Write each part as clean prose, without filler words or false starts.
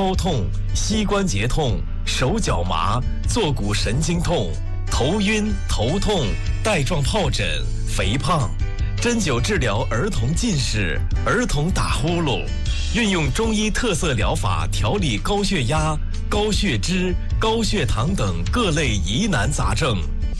腰痛、膝关节痛、手脚麻、坐骨神经痛、头晕、头痛、带状疱疹、肥胖，针灸治疗儿童近视、儿童打呼噜，运用中医特色疗法调理高血压、高血脂、高血糖等各类疑难杂症。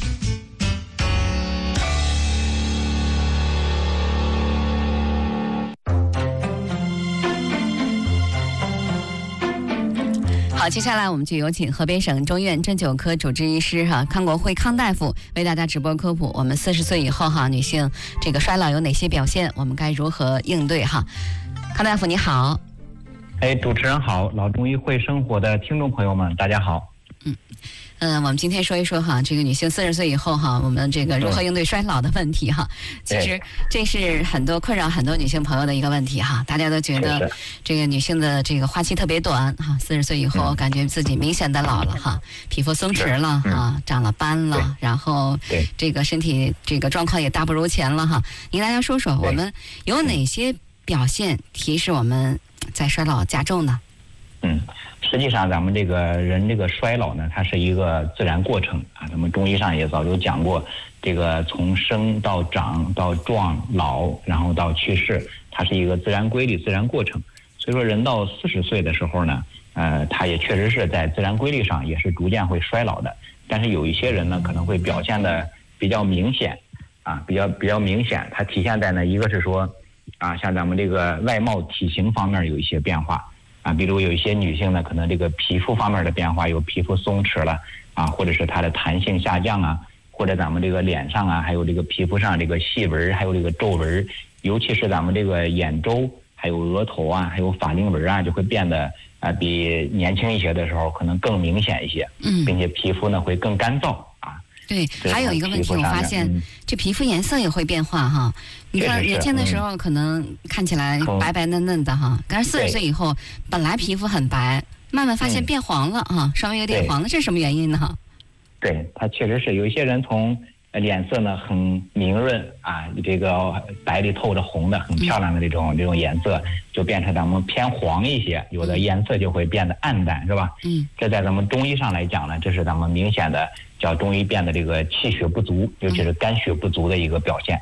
好，接下来我们就有请河北省中医院针灸科主治医师康国辉康大夫为大家直播科普我们40岁以后女性这个衰老有哪些表现，我们该如何应对康大夫你好。 主持人好，老中医会生活的听众朋友们大家好。 我们今天说一说这个女性40岁以后我们这个如何应对衰老的问题其实这是很多困扰很多女性朋友的一个问题大家都觉得这个女性的这个花期特别短40岁以后感觉自己明显的老了皮肤松弛了长了斑了，然后这个身体这个状况也大不如前了您大家说说我们有哪些表现提示我们在衰老加重呢？ 实际上咱们这个人这个衰老呢，它是一个自然过程咱们中医上也早就讲过，这个从生到长到壮老，然后到去世，它是一个自然规律、自然过程。所以说人到40岁的时候呢，它也确实是在自然规律上也是逐渐会衰老的。但是有一些人呢，可能会表现的比较明显比较明显，它体现在呢，一个是说像咱们这个外貌体型方面有一些变化比如有一些女性呢，可能这个皮肤方面的变化，有皮肤松弛了或者是它的弹性下降或者咱们这个脸上还有这个皮肤上这个细纹，还有这个皱纹，尤其是咱们这个眼周，还有额头还有法令纹就会变得比年轻一些的时候可能更明显一些，并且皮肤呢会更干燥对，还有一个问题，我发现这皮肤颜色也会变化你看年轻的时候可能看起来白白嫩嫩的但是40岁以后本来皮肤很白，慢慢发现变黄了稍微有点黄了，这是什么原因呢？ 对，它确实是有一些人从脸色呢很明润这个白里透着红的很漂亮的这种颜色，就变成咱们偏黄一些，有的颜色就会变得暗淡，是吧？这在咱们中医上来讲呢，这是咱们明显的叫中医变得这个气血不足，尤其是肝血不足的一个表现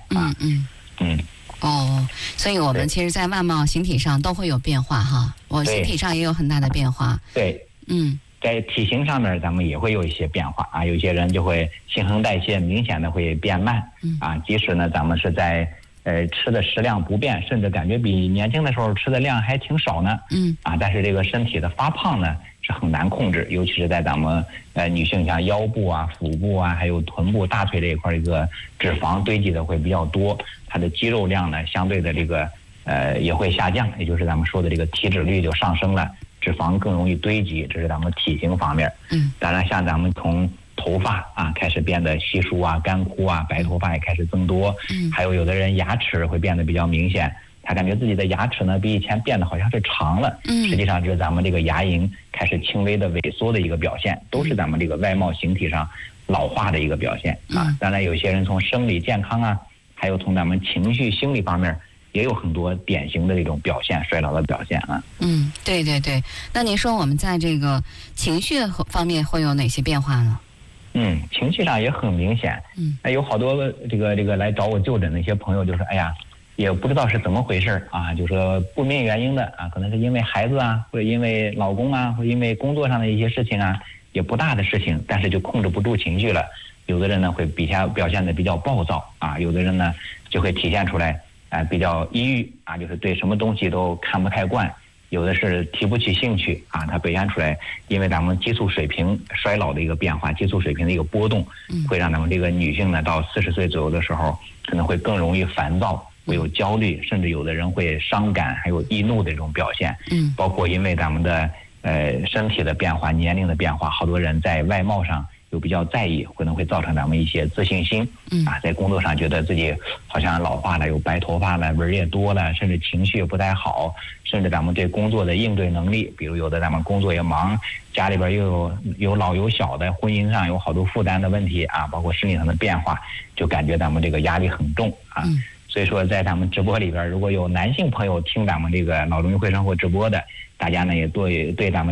所以我们其实在外貌形体上都会有变化我形体上也有很大的变化。 对，在体型上面咱们也会有一些变化有些人就会新陈代谢明显的会变慢即使呢咱们是在吃的食量不变，甚至感觉比年轻的时候吃的量还挺少呢但是这个身体的发胖呢是很难控制，尤其是在咱们女性像腰部腹部还有臀部大腿这一块，这个脂肪堆积的会比较多，它的肌肉量呢相对的这个也会下降，也就是咱们说的这个体脂率就上升了，脂肪更容易堆积，这是咱们体型方面当然像咱们从头发开始变得稀疏干枯白头发也开始增多还有的人牙齿会变得比较明显，他感觉自己的牙齿呢比以前变得好像是长了实际上就是咱们这个牙龈开始轻微的萎缩的一个表现，都是咱们这个外貌形体上老化的一个表现当然有些人从生理健康还有从咱们情绪心理方面也有很多典型的这种表现，衰老的表现对对对。那您说我们在这个情绪方面会有哪些变化呢？ 情绪上也很明显有好多这个来找我就诊的一些朋友就说也不知道是怎么回事就说不明原因的可能是因为孩子或者因为老公或者因为工作上的一些事情也不大的事情，但是就控制不住情绪了。有的人呢会表现的比较暴躁有的人呢就会体现出来比较抑郁就是对什么东西都看不太惯，有的是提不起兴趣它表现出来，因为咱们激素水平衰老的一个变化，激素水平的一个波动会让咱们这个女性呢到40岁左右的时候可能会更容易烦躁，会有焦虑，甚至有的人会伤感，还有易怒的这种表现包括因为咱们的身体的变化、年龄的变化，好多人在外貌上有比较在意，可能会造成咱们一些自信心在工作上觉得自己好像老化了，有白头发了，纹也多了，甚至情绪也不太好，甚至咱们对工作的应对能力，比如有的咱们工作也忙，家里边又有老有小的，婚姻上有好多负担的问题包括心理上的变化，就感觉咱们这个压力很重所以说在咱们直播里边，如果有男性朋友听咱们这个老中医会生活直播的，大家呢也对咱们